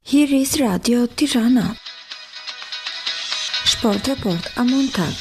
Hier ist Radio Tirana. Sportreport am Montag.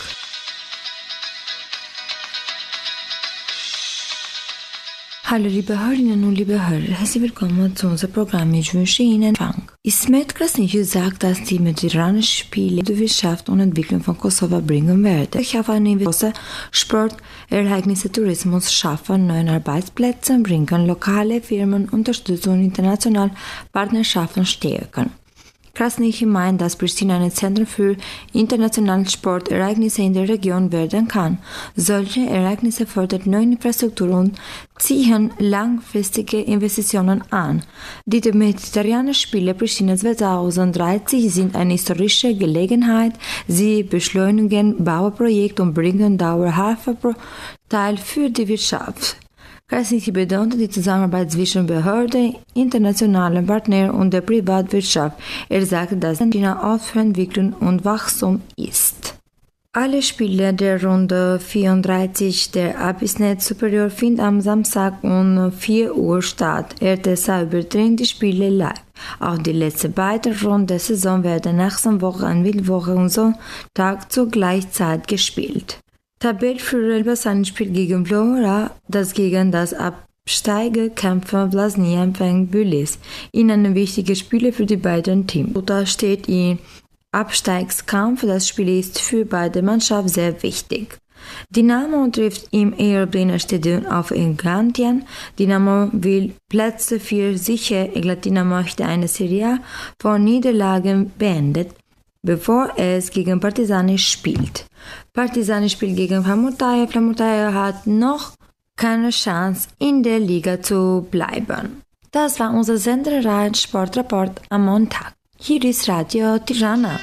Hallo liebe Hörerinnen und liebe Hörer, herzlich willkommen zu unserem Programm. Ich wünsche Ihnen Empfang. Ismet Krasniqi sagt, dass die mediterranen Spiele die Wirtschaft und Entwicklung von Kosovo bringen werden. Ich habe eine große Sportereignisse, Tourismus schaffen, neue Arbeitsplätze bringen, lokale Firmen Unterstützung und internationale Partnerschaften stärken. Krasniqi meint, dass Pristina ein Zentrum für internationale Sportereignisse in der Region werden kann. Solche Ereignisse fördern neue Infrastruktur und ziehen langfristige Investitionen an. Die Mediterranen Spiele Pristina 2030 sind eine historische Gelegenheit. Sie beschleunigen Bauprojekte und bringen dauerhaften Vorteil für die Wirtschaft. Krasniqi betonte die Zusammenarbeit zwischen Behörden, internationalen Partnern und der Privatwirtschaft. Er sagte, dass China Ort für Entwicklung und Wachstum ist. Alle Spiele der Runde 34 der Abisnet Superior finden am Samstag um 4 Uhr statt. RTSA überträgt die Spiele live. Auch die letzten beiden Runden der Saison werden nächste Woche an Mittwoch und Sonntag zur gleichen Zeit gespielt. Tabellenführer Elbasan spielt gegen Vlora, das gegen das Absteigerkämpfer Vllaznia empfängt Büllis. In einem wichtigen Spiel für die beiden Teams. Da steht im Abstiegskampf. Das Spiel ist für beide Mannschaften sehr wichtig. Dynamo trifft im Aeroplane Stadion auf Eglantien. Dynamo will Plätze 4 sicher. Eglantina möchte eine Serie von Niederlagen beendet, bevor es gegen Partizani spielt. Partizani spielt gegen Flamurtaia. Flamurtaia hat noch keine Chance, in der Liga zu bleiben. Das war unser Sendereihe Sportreport am Montag. Hier ist Radio Tirana.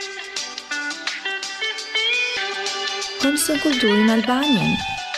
Kunst und Kultur in Albanien.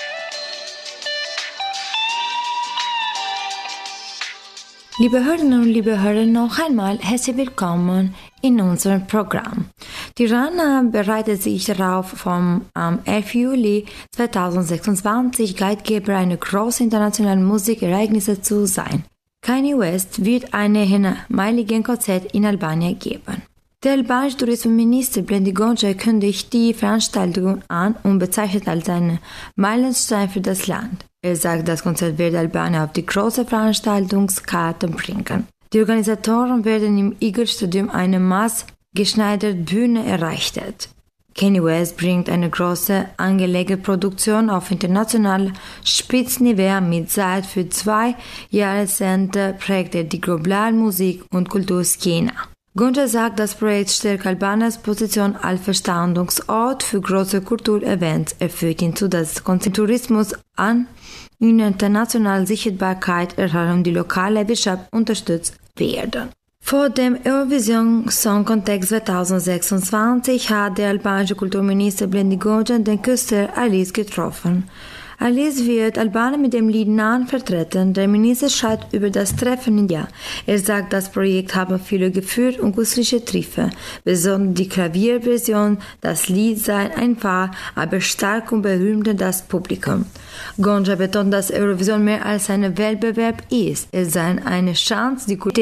Liebe Hörerinnen und liebe Hörer, noch einmal herzlich willkommen in unserem Programm. Tirana bereitet sich darauf, vom 11. Juli 2026 Geldgeber einer großen internationalen Musikereignisse zu sein. Kanye West wird ein mehrmaliges Konzert in Albanien geben. Der albanische Tourismusminister Blendi Gonca kündigt die Veranstaltung an und bezeichnet als einen Meilenstein für das Land. Er sagt, das Konzert werde Albanien auf die große Veranstaltungskarte bringen. Die Organisatoren werden im Eagle Stadium eine maßgeschneiderte Bühne errichtet. Kanye West bringt eine große angelegte Produktion auf internationalem Spitzenniveau mit. Seit für 2 Jahrzehnten prägt er die globale Musik- und Kulturszene. Gonca sagt, das Projekt stärkt Albaniens Position als Verstandungsort für große Kulturevents. Er führt hinzu, dass Tourismus an internationale Sichtbarkeit erhalten und die lokale Wirtschaft unterstützt werden. Vor dem Eurovision Song Contest 2026 hat der albanische Kulturminister Blendi Gonca den Künstler Alice getroffen. Alice wird Albanien mit dem Lied Nan vertreten. Der Minister schreibt über das Treffen ja. Er sagt, das Projekt habe viele Gefühle und künstliche Treffer. Besonders die Klavierversion, das Lied sei einfach, aber stark und berühmt das Publikum. Gonca betont, dass Eurovision mehr als ein Wettbewerb ist. Es sei eine Chance, die Kultur